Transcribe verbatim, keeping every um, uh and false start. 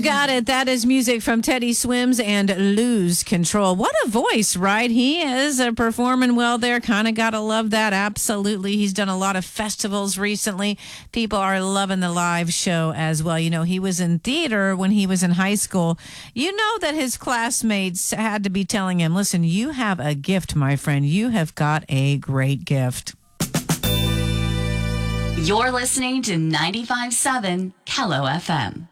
got it. That is music from Teddy Swims and Lose Control. What a voice, right? He is uh, performing well there. Kind of got to love that. Absolutely. He's done a lot of festivals recently. People are loving the live show as well. You know, he was in theater when he was in high school. You know that his classmates had to be telling him, listen, you have a gift, my friend. You have got a great gift. You're listening to ninety-five point seven Kello F M.